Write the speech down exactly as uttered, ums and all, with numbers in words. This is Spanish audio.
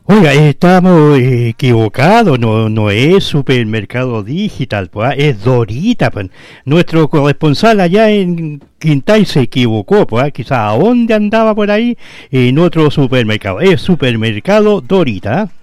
Oiga, estamos eh, equivocados, no, no es Supermercado Digital, pues, ah, es Dorita, pues. Nuestro corresponsal allá en Quintay se equivocó, pues, ah, quizás a dónde andaba por ahí en otro supermercado. Es Supermercado Dorita.